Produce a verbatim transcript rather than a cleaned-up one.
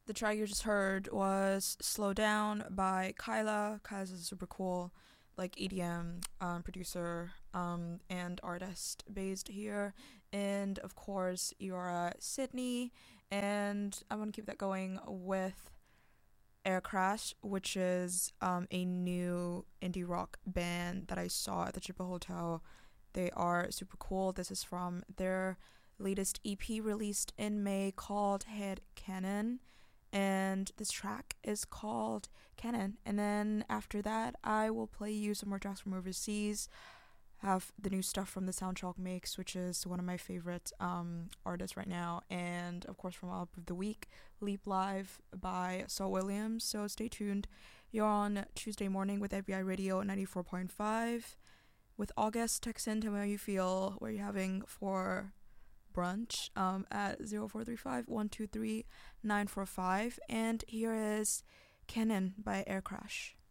The track you just heard was Slow Down by Kyla. Kyla's a super cool like E D M um, producer um, and artist based here. And of course, you're Sydney. And I want to keep that going with Air Crash, which is um, a new indie rock band that I saw at the Chippa Hotel. They are super cool. This is from their latest E P released in May called Head Cannon. And this track is called Cannon. And then after that, I will play you some more tracks from overseas. Have the new stuff from the Soundchalk Mix, which is one of my favorite um, artists right now. And of course, from Album of the Week, Leap Live by Saul Williams. So stay tuned. You're on Tuesday morning with F B I Radio ninety-four point five. With August, text in, tell me how you feel, what you're having for brunch um, at zero four three five, one two three, nine four five. And here is Cannon by Air Crash.